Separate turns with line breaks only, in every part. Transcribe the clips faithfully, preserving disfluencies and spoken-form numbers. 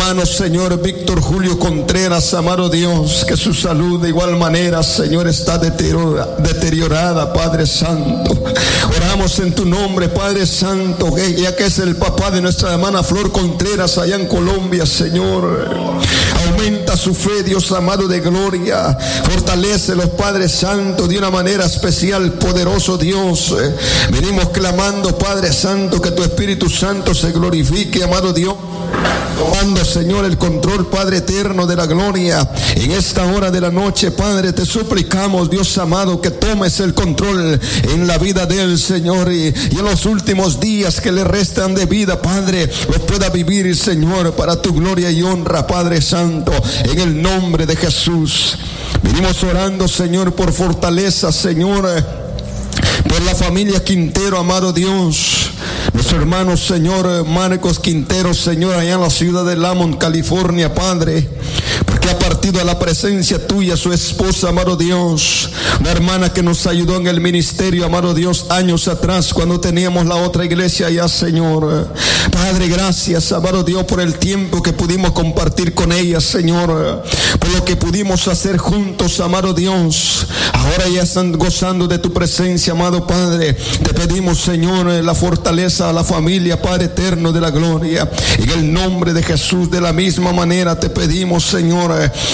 hermano, Señor, Víctor Julio Contreras, amado Dios, que su salud de igual manera, Señor, está deteriora, deteriorada, Padre Santo. Oramos en tu nombre, Padre Santo, que ya que es el papá de nuestra hermana Flor Contreras allá en Colombia, Señor. Aumenta su fe, Dios amado de gloria. Fortalécelos, Padre Santo, de una manera especial, poderoso Dios. Venimos clamando, Padre Santo, que tu Espíritu Santo se glorifique, amado Dios. Tomando, Señor, el control, Padre eterno de la gloria. En esta hora de la noche, Padre, te suplicamos, Dios amado, que tomes el control en la vida del Señor. Y, y en los últimos días que le restan de vida, Padre, los pueda vivir, Señor, para tu gloria y honra, Padre Santo. En el nombre de Jesús. Venimos orando, Señor, por fortaleza, Señor, por la familia Quintero, amado Dios. Nuestro hermano, Señor, Marcos Quintero, Señor, allá en la ciudad de Lamont, California, Padre, porque ha partido a la presencia tuya su esposa, amado Dios, una hermana que nos ayudó en el ministerio, amado Dios, años atrás, cuando teníamos la otra iglesia allá, Señor. Padre, gracias, amado Dios, por el tiempo que pudimos compartir con ella, Señor, por lo que pudimos hacer juntos, amado Dios. Ahora ya están gozando de tu presencia, amado Padre. Te pedimos, Señor, la fortaleza a la familia, Padre eterno de la gloria. En el nombre de Jesús, de la misma manera te pedimos, Señor,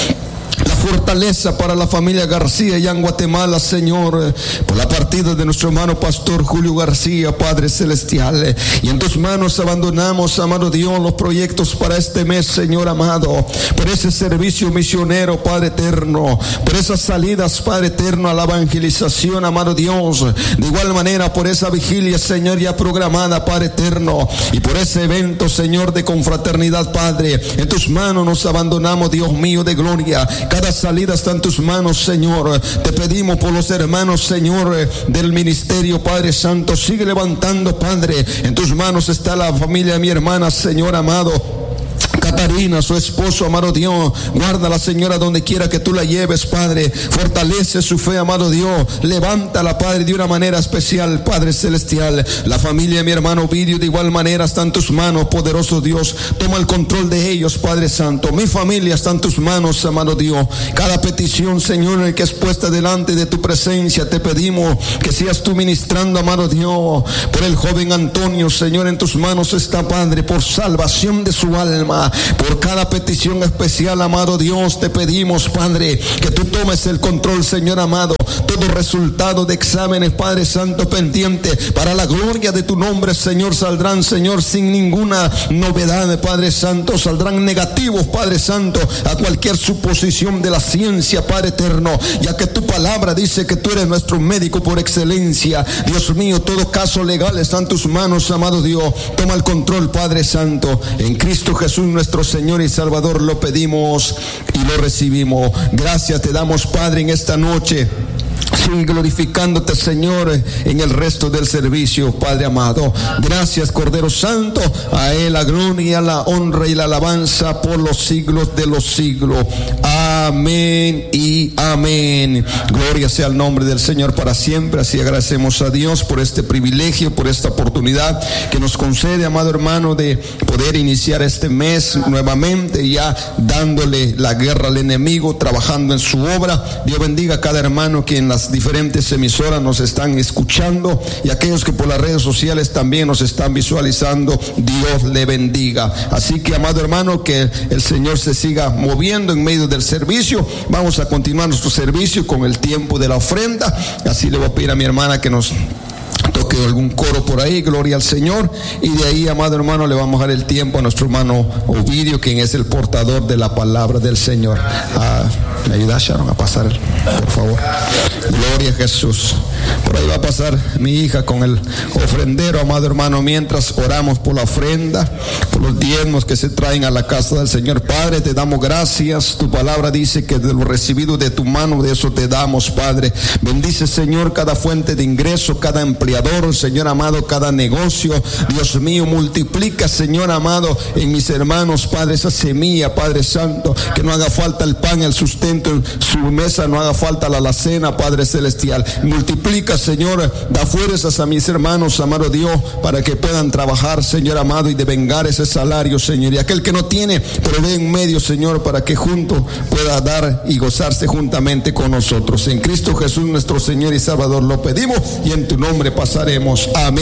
la fortaleza para la familia García allá en Guatemala, Señor, por la partida de nuestro hermano pastor Julio García, Padre celestial. Y en tus manos abandonamos, amado Dios, los proyectos para este mes, Señor amado, por ese servicio misionero, Padre eterno, por esas salidas, Padre eterno, a la evangelización, amado Dios. De igual manera por esa vigilia, Señor, ya programada, Padre eterno, y por ese evento, Señor, de confraternidad, Padre. En tus manos nos abandonamos, Dios mío de gloria. Cada salida está en tus manos, Señor. Te pedimos por los hermanos, Señor, del ministerio, Padre Santo. Sigue levantando, Padre. En tus manos está la familia de mi hermana, Señor amado Catarina, su esposo, amado Dios. Guarda a la señora donde quiera que tú la lleves, Padre. Fortalece su fe, amado Dios. Levántala, Padre, de una manera especial, Padre celestial. La familia de mi hermano Ovidio, de igual manera, está en tus manos, poderoso Dios. Toma el control de ellos, Padre Santo. Mi familia está en tus manos, amado Dios. Cada petición, Señor, que es puesta delante de tu presencia, te pedimos que seas tú ministrando, amado Dios. Por el joven Antonio, Señor, en tus manos está, Padre, por salvación de su alma. Por cada petición especial, amado Dios, te pedimos, Padre, que tú tomes el control, Señor amado. Todo resultado de exámenes, Padre Santo, pendiente para la gloria de tu nombre, Señor, saldrán, Señor, sin ninguna novedad, Padre Santo. Saldrán negativos, Padre Santo, a cualquier suposición de la ciencia, Padre eterno, ya que tu palabra dice que tú eres nuestro médico por excelencia. Dios mío, todo caso legal está en tus manos, amado Dios. Toma el control, Padre Santo. En Cristo Jesús, nuestro Señor y Salvador, lo pedimos y lo recibimos. Gracias te damos, Padre, en esta noche. Sigue glorificándote, Señor, en el resto del servicio, Padre amado. Gracias, Cordero Santo. A Él la gloria, la honra y la alabanza por los siglos de los siglos. Amén y amén. Gloria sea el nombre del Señor para siempre. Así agradecemos a Dios por este privilegio, por esta oportunidad que nos concede, amado hermano, de poder iniciar este mes nuevamente, ya dándole la guerra al enemigo, trabajando en su obra. Dios bendiga a cada hermano que en las diferentes emisoras nos están escuchando y aquellos que por las redes sociales también nos están visualizando. Dios le bendiga. Así que, amado hermano, que el Señor se siga moviendo en medio del servicio. Vamos a continuar nuestro servicio con el tiempo de la ofrenda. Así le voy a pedir a mi hermana que nos toque algún coro por ahí, gloria al Señor, y de ahí, amado hermano, le vamos a dar el tiempo a nuestro hermano Ovidio, quien es el portador de la palabra del Señor. Ah, ¿me ayuda, Sharon, a pasar, por favor? Gloria a Jesús. Por ahí va a pasar mi hija con el ofrendero, amado hermano, mientras oramos por la ofrenda, por los diezmos que se traen a la casa del Señor. Padre, te damos gracias. Tu palabra dice que de lo recibido de tu mano, de eso te damos, Padre. Bendice, Señor, cada fuente de ingreso, cada empleador, emprendedor, Señor amado, cada negocio. Dios mío, multiplica, Señor amado, en mis hermanos, Padre, esa semilla, Padre Santo, que no haga falta el pan, el sustento en su mesa, no haga falta la alacena, Padre Celestial. Multiplica, Señor, da fuerzas a mis hermanos, amado Dios, para que puedan trabajar, Señor amado, y devengar ese salario, Señor. Y aquel que no tiene, provee un medio, Señor, para que junto pueda dar y gozarse juntamente con nosotros. En Cristo Jesús, nuestro Señor y Salvador, lo pedimos y en tu nombre pasaremos. Amén.